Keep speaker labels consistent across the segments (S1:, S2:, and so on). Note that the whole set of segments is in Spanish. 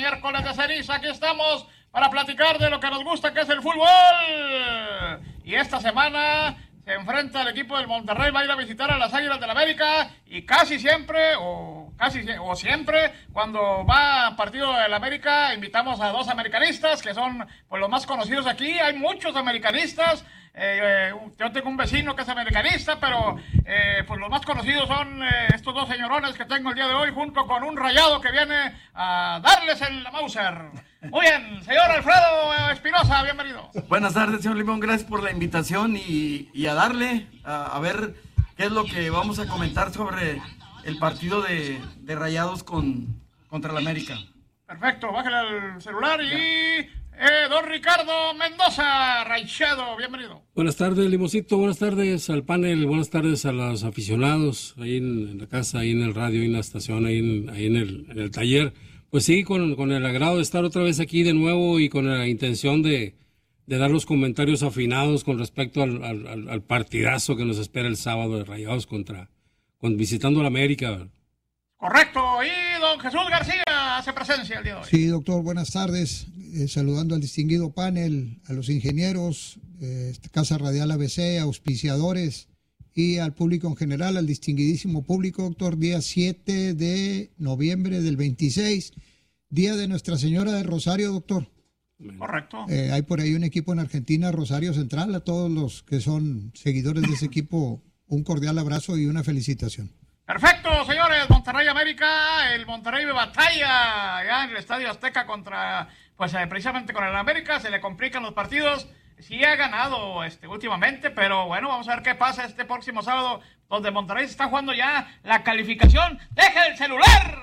S1: miércoles de ceniza, aquí estamos para platicar de lo que nos gusta, que es el fútbol. Y esta semana se enfrenta el equipo del Monterrey, va a ir a visitar a las Águilas del América, y casi siempre, o siempre, cuando va a partido del América, invitamos a dos americanistas, que son pues los más conocidos aquí. Hay muchos americanistas. Yo tengo un vecino que es americanista, pero pues los más conocidos son estos dos señorones que tengo el día de hoy, junto con un Rayado que viene a darles en la Mauser. Muy bien, señor Alfredo Espinosa, bienvenido.
S2: Buenas tardes, señor Limón, gracias por la invitación y a darle, a ver qué es lo que vamos a comentar sobre el partido de Rayados contra el América.
S1: Perfecto, bájale al celular y... don Ricardo Mendoza, Rayado, bienvenido.
S3: Buenas tardes, Limoncito, buenas tardes al panel, buenas tardes a los aficionados ahí en la casa, ahí en el radio, ahí en la estación, ahí en el taller. Pues sí, con el agrado de estar otra vez aquí de nuevo y con la intención de dar los comentarios afinados con respecto al partidazo que nos espera el sábado de Rayados visitando la América.
S1: Correcto, y don Jesús García hace presencia el día de hoy.
S4: Sí, doctor, buenas tardes. Saludando al distinguido panel, a los ingenieros, Casa Radial ABC, auspiciadores y al público en general, al distinguidísimo público, doctor. Día 7 de noviembre del 26, día de Nuestra Señora de Rosario, doctor.
S1: Correcto.
S4: Hay por ahí un equipo en Argentina, Rosario Central. A todos los que son seguidores de ese equipo, un cordial abrazo y una felicitación.
S1: Perfecto, señores. Monterrey América, el Monterrey de batalla ya en el Estadio Azteca contra, pues precisamente con el América. Se le complican los partidos. Sí ha ganado últimamente, pero bueno, vamos a ver qué pasa este próximo sábado, donde Monterrey se está jugando ya la calificación. ¡Deja el celular!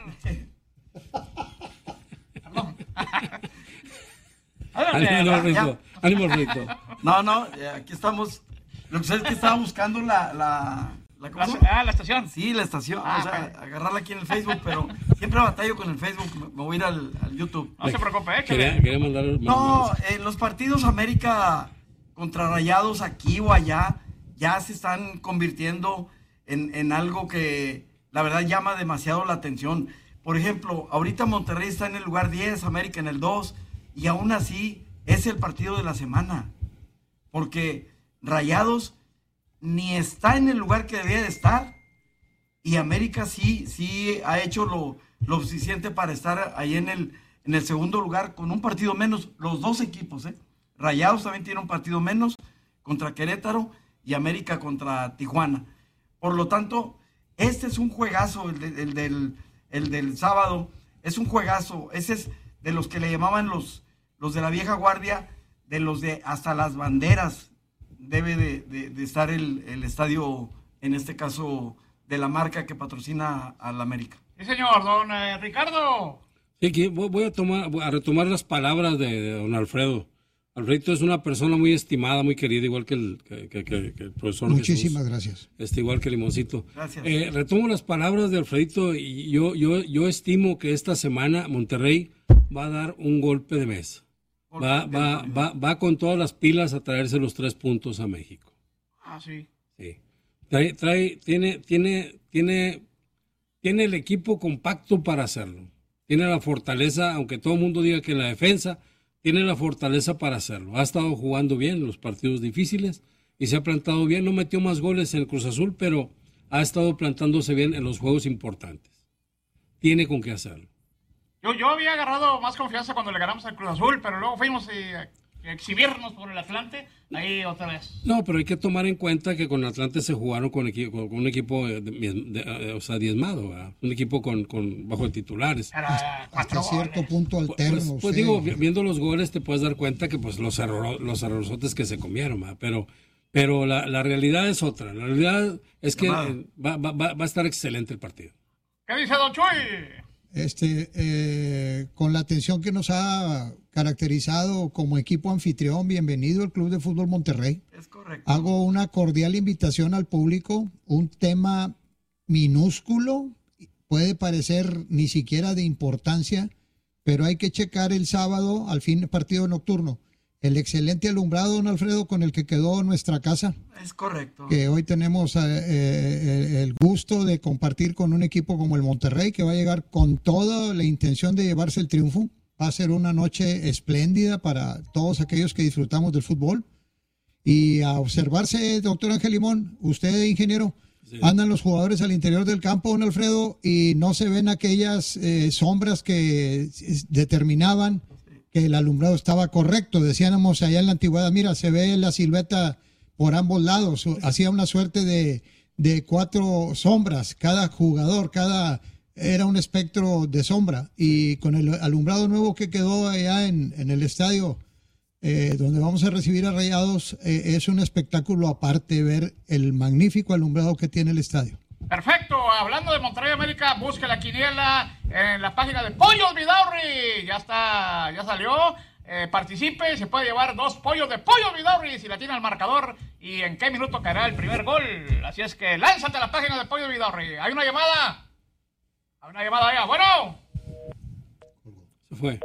S1: Perdón.
S3: Ánimo, Rito.
S2: No, aquí estamos. Lo que sé es que estaba buscando la
S1: estación.
S2: Sí, la estación. Vamos a agarrarla aquí en el Facebook, pero siempre batallo con el Facebook. Me voy a ir al YouTube.
S1: No se preocupe,
S3: quería mandar
S2: los partidos América contra Rayados aquí o allá ya se están convirtiendo en algo que la verdad llama demasiado la atención. Por ejemplo, ahorita Monterrey está en el lugar 10, América en el 2, y aún así es el partido de la semana. Porque Rayados ni está en el lugar que debía de estar, y América sí ha hecho lo suficiente para estar ahí en el segundo lugar con un partido menos, los dos equipos, Rayados también tiene un partido menos contra Querétaro y América contra Tijuana. Por lo tanto, este es un juegazo, el del sábado, es un juegazo. Ese es de los que le llamaban los de la vieja guardia, de los de hasta las banderas. Debe de estar el estadio, en este caso, de la marca que patrocina al América.
S1: Sí, señor. Don Ricardo.
S3: Sí, voy a retomar las palabras de don Alfredo. Alfredito es una persona muy estimada, muy querida, igual que el profesor.
S4: Muchísimas
S3: Jesús.
S4: Gracias.
S3: Igual que Limoncito.
S2: Gracias.
S3: Retomo las palabras de Alfredito, y yo estimo que esta semana Monterrey va a dar un golpe de mesa. Va con todas las pilas a traerse los 3 puntos a México.
S1: Sí.
S3: Sí. Tiene el equipo compacto para hacerlo. Tiene la fortaleza, aunque todo el mundo diga que en la defensa, tiene la fortaleza para hacerlo. Ha estado jugando bien en los partidos difíciles y se ha plantado bien. No metió más goles en el Cruz Azul, pero ha estado plantándose bien en los juegos importantes. Tiene con qué hacerlo.
S1: Yo había agarrado más confianza cuando le ganamos al Cruz Azul, pero luego fuimos a exhibirnos por el Atlante, ahí otra vez.
S3: No, pero hay que tomar en cuenta que con Atlante se jugaron con un equipo diezmado, ¿verdad? Un equipo con bajo titulares.
S4: Hasta cierto punto alterno.
S3: Pues digo, viendo los goles te puedes dar cuenta que pues los errorzotes que se comieron, ¿verdad? Pero la realidad es otra. La realidad es que va a estar excelente el partido.
S1: ¿Qué dice don Chuy?
S4: Con la atención que nos ha caracterizado como equipo anfitrión, bienvenido al Club de Fútbol Monterrey.
S2: Es correcto.
S4: Hago una cordial invitación al público, un tema minúsculo, puede parecer ni siquiera de importancia, pero hay que checar el sábado al fin del partido nocturno. El excelente alumbrado, don Alfredo, con el que quedó nuestra casa.
S2: Es correcto.
S4: Que hoy tenemos el gusto de compartir con un equipo como el Monterrey, que va a llegar con toda la intención de llevarse el triunfo. Va a ser una noche espléndida para todos aquellos que disfrutamos del fútbol. Y a observarse, doctor Ángel Limón, usted, ingeniero, sí. Andan los jugadores al interior del campo, don Alfredo, y no se ven aquellas sombras que determinaban que el alumbrado estaba correcto. Decíamos allá en la antigüedad, mira, se ve la silueta por ambos lados. Hacía una suerte de 4 sombras. Cada jugador, era un espectro de sombra. Y con el alumbrado nuevo que quedó allá en el estadio, donde vamos a recibir a Rayados, es un espectáculo aparte ver el magnífico alumbrado que tiene el estadio.
S1: Perfecto, hablando de Monterrey América, busque la quiniela en la página de Pollos Vidaurri. Ya salió. Participe y se puede llevar 2 pollos de Pollos Vidaurri si la tiene al marcador y en qué minuto caerá el primer gol. Así es que lánzate a la página de Pollos Vidaurri. ¿Hay una llamada? ¿Hay una llamada allá? Bueno.
S3: Se fue.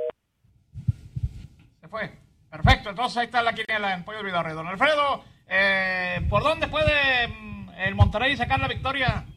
S1: Perfecto, entonces ahí está la quiniela en Pollos Vidaurri. Don Alfredo, ¿por dónde puede el Monterrey sacar la victoria?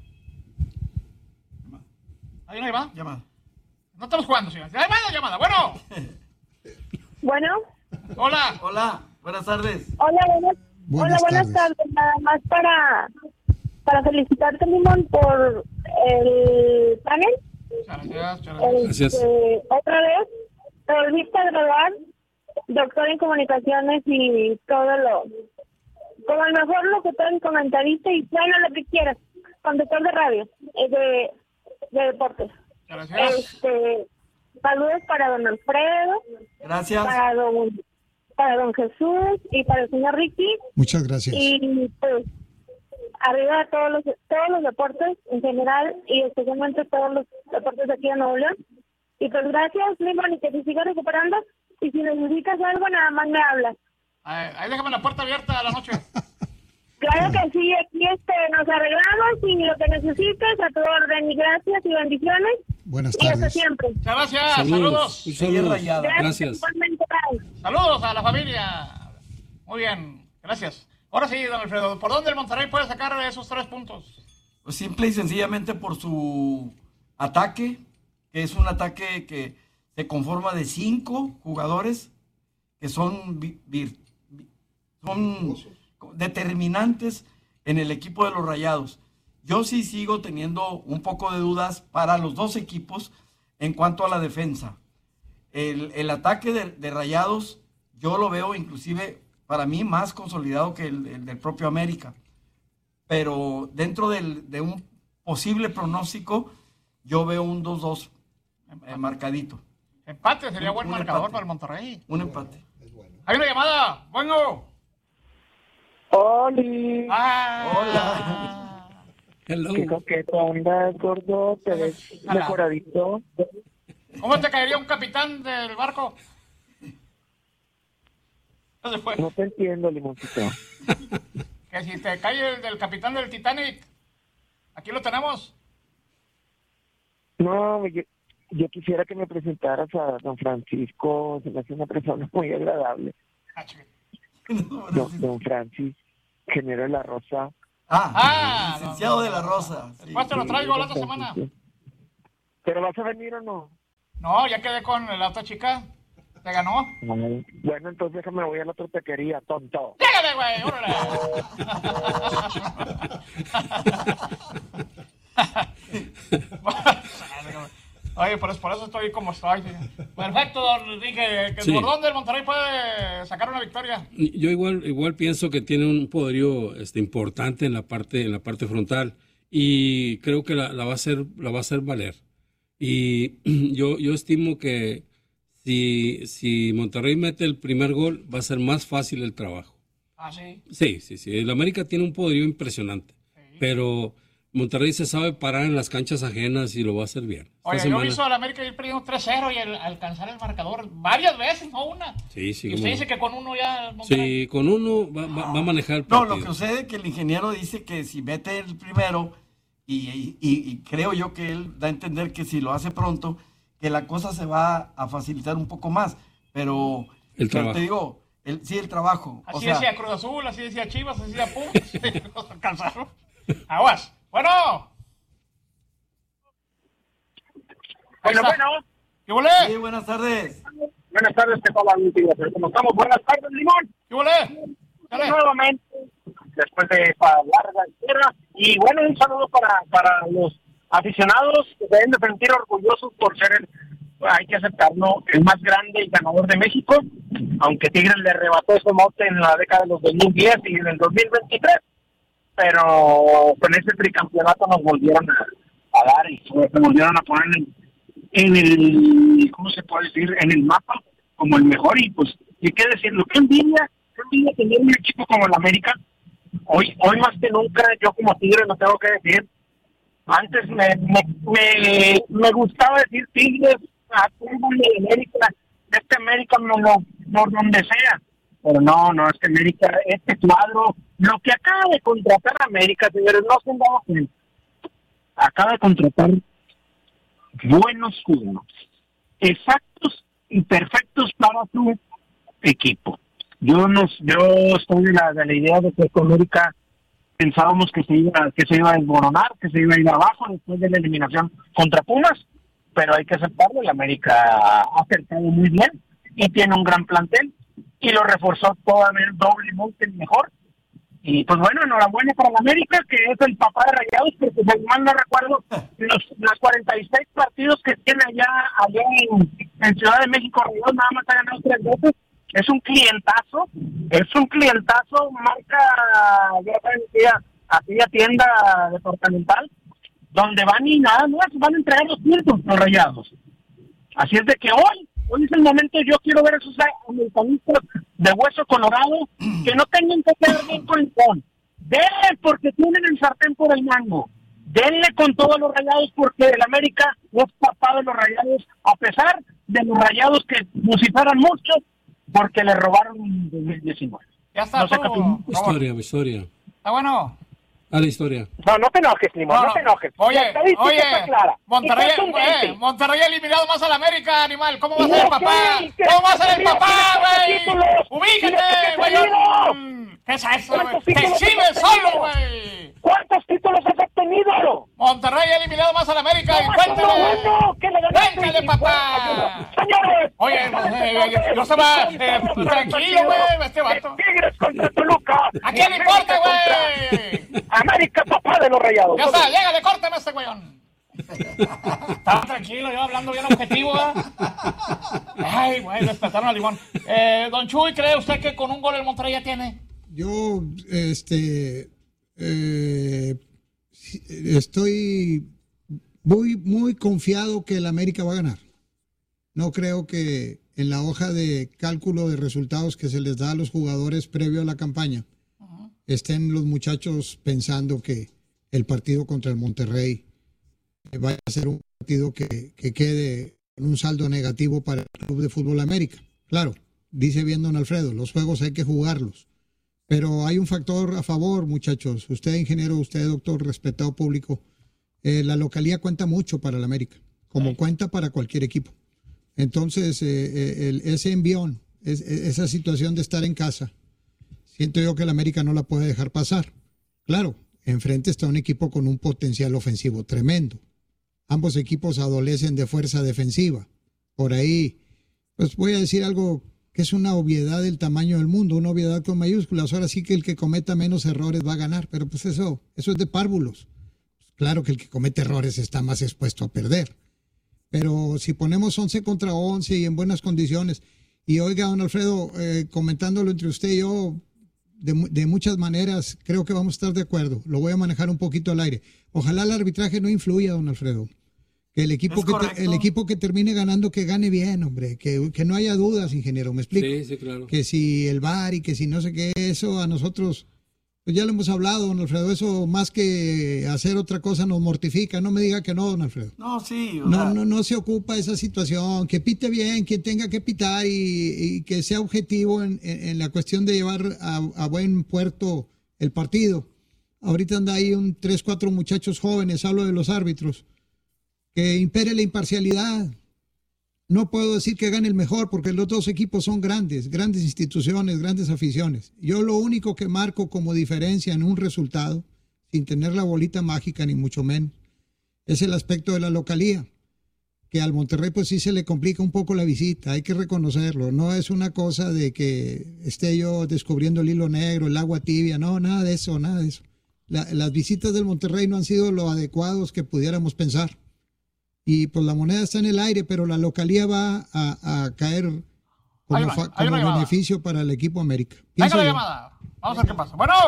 S1: ¿Hay una llamada?
S2: Llamada.
S1: No estamos jugando, señor. Llamada. Bueno.
S5: Bueno.
S2: Hola, buenas tardes.
S5: Hola, buenas tardes. Nada más para felicitarte, Limón, por el panel.
S1: Gracias.
S5: Otra vez, te volviste a graduar, doctor en comunicaciones y todo como el mejor locutor y comentarista y bueno, lo que quieras, conductor de radio, de deportes.
S1: Gracias.
S5: Saludos para don Alfredo.
S2: Gracias.
S5: Para don Jesús y para el señor Ricky.
S4: Muchas gracias.
S5: Y pues, arriba a todos los deportes en general y especialmente todos los deportes de aquí en Nuevo León. Y pues gracias, Limón, y que te sigas recuperando. Y si necesitas algo, nada más me hablas.
S1: Ahí déjame la puerta abierta a la noche.
S5: Claro que sí, aquí nos arreglamos y lo que necesites, a tu orden. Y gracias y bendiciones.
S4: Buenas
S5: tardes. Y hasta siempre.
S1: Muchas gracias, saludos.
S4: Gracias.
S1: Saludos a la familia. Muy bien, gracias. Ahora sí, don Alfredo, ¿por dónde el Monterrey puede sacar esos 3 puntos?
S2: Pues simple y sencillamente por su ataque, que es un ataque que se conforma de 5 jugadores que son determinantes en el equipo de los Rayados. Yo sí sigo teniendo un poco de dudas para los 2 equipos en cuanto a la defensa. El ataque de Rayados yo lo veo inclusive para mí más consolidado que el del propio América. Pero dentro de un posible pronóstico yo veo un 2-2 marcadito.
S1: Empate sería buen marcador para el Monterrey.
S2: Un empate.
S1: Hay una llamada. Bueno.
S5: Hola.
S3: Hello.
S5: Qué coqueto andas, gordo. Te ves mejoradito.
S1: ¿Cómo te caería un capitán del barco? ¿Dónde fue?
S5: No te entiendo, Limoncito.
S1: Que si te cae el del capitán del Titanic, aquí lo tenemos.
S5: No, yo quisiera que me presentaras a don Francisco. Se me hace una persona muy agradable. Don Francis, ingeniero de la Rosa.
S2: Licenciado de la Rosa.
S1: Sí. Después te lo traigo la otra semana.
S5: ¿Pero vas a venir o no?
S1: No, ya quedé con la otra chica. ¿Te ganó?
S5: Bueno, entonces déjame, voy a la otra taquería, tonto.
S1: ¡Llégale, güey! ¡Órale! Oye, por eso estoy como estoy. Perfecto, dije que ¿por dónde el Monterrey puede sacar una victoria?
S3: Yo igual pienso que tiene un poderío importante en la parte frontal y creo que la va a hacer valer. Y yo estimo que si Monterrey mete el primer gol va a ser más fácil el trabajo.
S1: ¿Ah, sí?
S3: Sí. El América tiene un poderío impresionante, pero Monterrey se sabe parar en las canchas ajenas y lo va a hacer bien.
S1: Oye, yo he visto al América ir perdiendo 3-0 y alcanzar el marcador varias veces, no una.
S3: Sí.
S1: Y usted dice que con uno ya...
S3: Sí, con uno va a manejar el partido.
S2: No, lo que sucede es que el ingeniero dice que si mete el primero, y creo yo que él da a entender que si lo hace pronto, que la cosa se va a facilitar un poco más. Pero te digo, el trabajo.
S1: Así decía Cruz Azul, así decía Chivas, así decía Pumas, nos alcanzaron. Aguas. Bueno.
S5: Bueno.
S1: ¿Qué volé?
S2: Sí, buenas tardes.
S6: Buenas tardes, que todas las ¿cómo estamos? Buenas tardes, Limón.
S1: ¿Qué volé? Dale.
S6: Nuevamente, después de esta larga espera. Y bueno, un saludo para los aficionados que se deben de sentir orgullosos por ser hay que aceptarlo, el más grande y ganador de México, aunque Tigres le arrebató ese mote en la década de los 2010 y en el 2023, pero con ese tricampeonato nos volvieron a dar y se volvieron a poner en el, ¿cómo se puede decir?, en el mapa como el mejor. Y pues, ¿y qué decirlo? ¿Qué envidia tener un equipo como el América? Hoy más que nunca, yo como Tigre lo tengo que decir. Antes me gustaba decir Tigres, a Fútbol de América, América por donde sea. Pero no, es que América, este cuadro, lo que acaba de contratar América, señores, no se han dado cuenta. Acaba de contratar buenos jugadores, exactos y perfectos para su equipo. Yo estoy de la idea de que con América pensábamos que se iba a desmoronar, que se iba a ir abajo después de la eliminación contra Pumas, pero hay que aceptarlo, el América ha acertado muy bien y tiene un gran plantel y lo reforzó doblemente mejor. Y pues bueno, enhorabuena para el América, que es el papá de Rayados, porque si mal no recuerdo, los 46 partidos que tiene allá en Ciudad de México, Rayados nada más ha ganado 3 veces. Es un clientazo, marca, ya saben, aquella tienda departamental, donde van y nada más van a entregar los puntos los Rayados. Así es de que hoy es el momento. Yo quiero ver a esos americanistas de hueso colorado que no tengan que quedar bien con el con. Denle porque tienen el sartén por el mango. Denle con todos los Rayados porque el América es papá de los Rayados, a pesar de los Rayados que vociferan mucho porque le robaron en 2019.
S1: Ya está,
S6: no sé
S3: mi historia.
S1: Está bueno.
S3: A la historia.
S6: No te enojes, Limón, no te enojes.
S1: Oye,
S6: está clara.
S1: Monterrey ha eliminado más al América, animal. ¿Cómo va a ser el papá? ¿Cómo va a ser el papá, güey? ¡Ubícate, güey! ¿Qué es eso, güey? ¡Te exhibes solo, güey!
S6: ¿Cuántos títulos has obtenido?
S1: Monterrey ha eliminado más al América. ¡Cuéntale, papá!
S6: Señores.
S1: Oye, no se va. Tranquilo, güey, este vato.
S6: Tigres contra Toluca.
S1: ¿A quién le importa, güey?
S6: América, papá de los Rayados.
S1: Ya está, llégale, córtame a este güeyón. Estaba tranquilo, yo hablando bien objetivo, ¿eh? Ay, güey, respetaron al Limón. Don Chuy, ¿cree usted que con un gol el Monterrey ya tiene?
S4: Yo, estoy muy confiado que el América va a ganar. No creo que en la hoja de cálculo de resultados que se les da a los jugadores previo a la campaña estén los muchachos pensando que el partido contra el Monterrey vaya a ser un partido que quede con un saldo negativo para el Club de Fútbol América. Claro, dice bien don Alfredo, los juegos hay que jugarlos, pero hay un factor a favor, muchachos. Usted, ingeniero, usted, doctor, respetado público, la localía cuenta mucho para el América, como cuenta para cualquier equipo. Entonces, ese envión, esa situación de estar en casa, siento yo que el América no la puede dejar pasar. Claro, enfrente está un equipo con un potencial ofensivo tremendo. Ambos equipos adolecen de fuerza defensiva. Por ahí, pues voy a decir algo que es una obviedad del tamaño del mundo, una obviedad con mayúsculas. Ahora sí que el que cometa menos errores va a ganar, pero pues eso es de párvulos. Claro que el que comete errores está más expuesto a perder. Pero si ponemos 11 contra 11 y en buenas condiciones, y oiga, don Alfredo, comentándolo entre usted y yo, de muchas maneras, creo que vamos a estar de acuerdo. Lo voy a manejar un poquito al aire. Ojalá el arbitraje no influya, don Alfredo. Que el equipo que termine ganando, que gane bien, hombre. Que no haya dudas, ingeniero, ¿me explico?
S3: Sí, claro.
S4: Que si el VAR y que si no sé qué, eso a nosotros, pues ya lo hemos hablado, don Alfredo, eso más que hacer otra cosa nos mortifica. No me diga que no, don Alfredo.
S2: No, sí.
S4: No se ocupa esa situación. Que pite bien, quien tenga que pitar y que sea objetivo en la cuestión de llevar a buen puerto el partido. Ahorita anda ahí 3-4 muchachos jóvenes, hablo de los árbitros, que impere la imparcialidad. No puedo decir que gane el mejor porque los dos equipos son grandes instituciones, grandes aficiones. Yo lo único que marco como diferencia en un resultado, sin tener la bolita mágica ni mucho menos, es el aspecto de la localía. que al Monterrey pues sí se le complica un poco la visita, hay que reconocerlo, no es una cosa de que esté yo descubriendo el hilo negro, el agua tibia, no, nada de eso, nada de eso. Las visitas del Monterrey no han sido lo adecuados que pudiéramos pensar. Y pues la moneda está en el aire, pero la localía va a caer como beneficio para el equipo América.
S1: Venga la llamada, vamos a ver qué pasa. Bueno.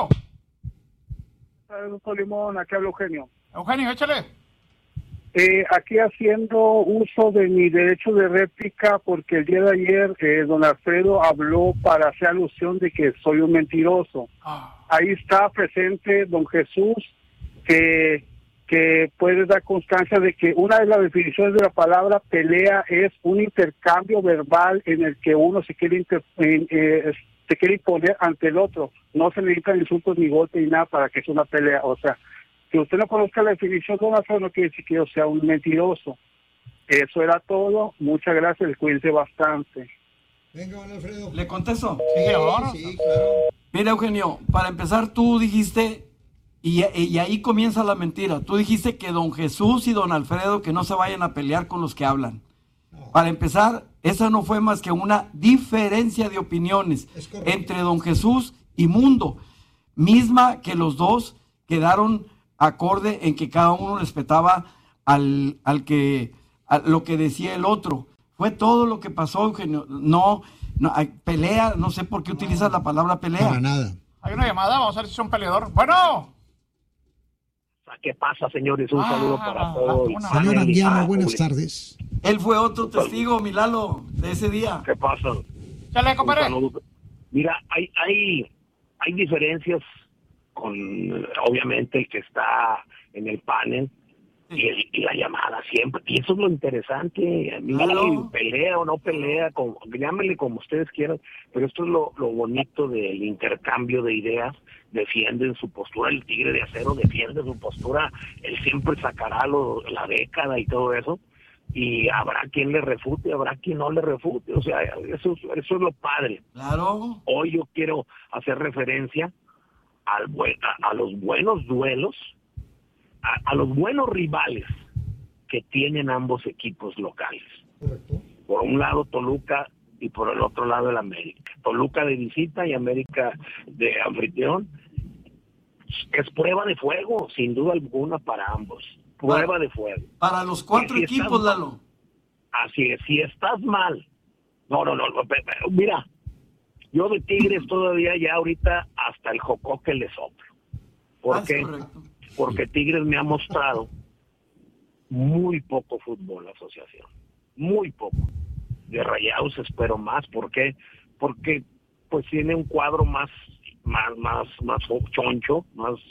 S7: Doctor Limón, aquí habla Eugenio.
S1: Eugenio, échale.
S7: Aquí haciendo uso de mi derecho de réplica porque el día de ayer don Alfredo habló para hacer alusión de que soy un mentiroso. Ahí está presente don Jesús que puede dar constancia de que una de las definiciones de la palabra pelea es un intercambio verbal en el que uno se quiere imponer ante el otro. No se necesitan insultos ni golpes ni nada para que sea una pelea. O sea, que usted no conozca la definición de una no quiere decir que yo sea un mentiroso. Eso era todo. Muchas gracias. Cuídense bastante.
S4: Venga, don Alfredo.
S2: ¿Le contesto?
S4: Sí, claro.
S2: Mira, Eugenio, para empezar tú dijiste, y ahí comienza la mentira, tú dijiste que don Jesús y don Alfredo que no se vayan a pelear con los que hablan. No. Para empezar, esa no fue más que una diferencia de opiniones entre don Jesús y Mundo, misma que los dos quedaron acorde en que cada uno respetaba a lo que decía el otro. Fue todo lo que pasó, Eugenio. No hay pelea, no sé por qué utilizas la palabra pelea.
S4: Para nada.
S1: Hay una llamada, vamos a ver si es un peleador. Bueno.
S8: ¿Qué pasa, señores? Un saludo para todos.
S4: Señor Anguiano, buenas tardes.
S2: Él fue otro testigo, mi Lalo, de ese día.
S8: ¿Qué pasa?
S1: Chale, compadre.
S8: Mira, hay diferencias con, obviamente, el que está en el panel y la llamada siempre. Y eso es lo interesante. Claro. Pelea o no pelea, llámenle como ustedes quieran, pero esto es lo bonito del intercambio de ideas. Defienden su postura, el Tigre de Acero defiende su postura, él siempre sacará la década y todo eso, y habrá quien le refute, habrá quien no le refute, o sea, eso es lo padre.
S2: Claro.
S8: Hoy yo quiero hacer referencia a los buenos duelos, a los buenos rivales que tienen ambos equipos locales.
S4: Correcto.
S8: Por un lado Toluca y por el otro lado el América. Toluca de visita y América de anfitrión. Es prueba de fuego, sin duda alguna, para ambos. Prueba de fuego.
S2: Para los cuatro equipos, Lalo.
S8: Así es, si estás mal. No, mira, yo de Tigres todavía ya ahorita hasta el jocoque le soplo. ¿Por qué? Porque Tigres me ha mostrado muy poco fútbol, la asociación. Muy poco. De Rayados espero más. ¿Por qué? Porque pues tiene un cuadro más choncho,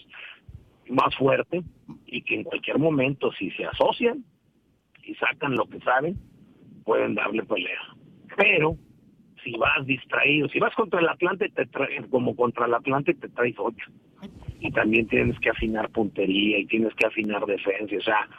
S8: más fuerte, y que en cualquier momento, si se asocian y sacan lo que saben, pueden darle pelea. Pero si vas distraído, si vas contra el Atlante, como contra el Atlante te traes 8. Y también tienes que afinar puntería y tienes que afinar defensa. O sea,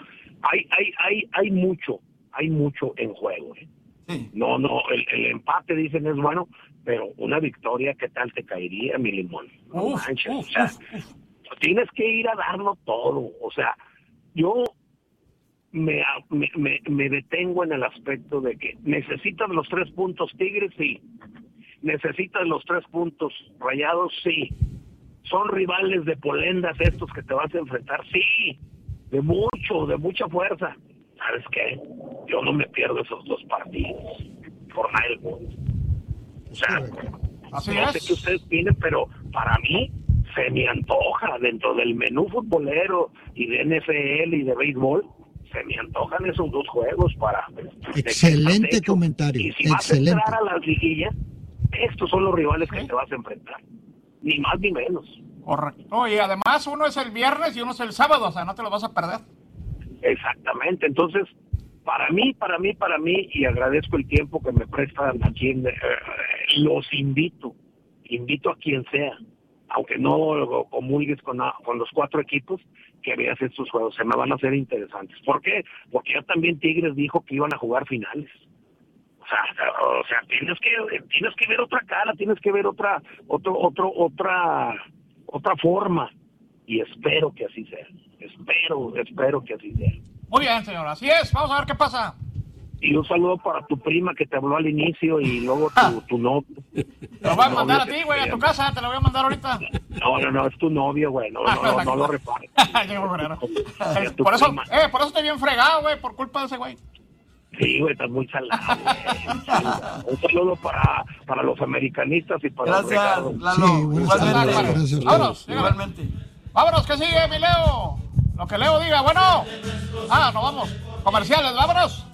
S8: hay mucho en juego, ¿eh? Sí. No, el empate dicen es bueno, pero una victoria, ¿qué tal te caería, mi Limón? No manches, o sea, tienes que ir a darlo todo. O sea, yo me detengo en el aspecto de que necesitas los 3 puntos Tigres, sí. Necesitas los 3 puntos Rayados, sí. Son rivales de polendas estos que te vas a enfrentar, sí. De mucha fuerza. ¿Sabes qué? Yo no me pierdo esos 2 partidos por nada del mundo. O sea, no sé qué ustedes tienen, pero para mí se me antoja dentro del menú futbolero y de NFL y de béisbol, se me antojan esos 2 juegos para...
S4: Excelente comentario.
S8: Y si vas a entrar a las liguillas, estos son los rivales que te vas a enfrentar. Ni más ni menos.
S1: Correcto. Y además uno es el viernes y uno es el sábado, o sea, no te lo vas a perder.
S8: Exactamente, entonces para mí, y agradezco el tiempo que me prestan aquí, los invito a quien sea, aunque no comulgues con los 4 equipos, que veas estos juegos, se me van a hacer interesantes. ¿Por qué? Porque ya también Tigres dijo que iban a jugar finales. O sea, tienes que ver otra cara, tienes que ver otra forma, y espero que así sea. Espero que así sea.
S1: Muy bien, señor, así es. Vamos a ver qué pasa.
S8: Y un saludo para tu prima que te habló al inicio y luego tu novio.
S1: Te lo voy a mandar a ti, güey, a tu casa, te lo voy a mandar ahorita.
S8: No, es tu novio, güey, no lo repares.
S1: por eso estoy bien fregado, güey, por culpa de ese güey.
S8: Sí, güey, estás muy salado, güey. Un saludo para los americanistas y para los
S2: Gracias, Lalo.
S4: Sí, buenas tardes,
S2: Igualmente.
S4: gracias.
S1: Vámonos,
S2: Igualmente.
S1: Vámonos, ¿qué sigue, mi Leo? Lo que Leo diga, bueno. Nos vamos. Comerciales, vámonos.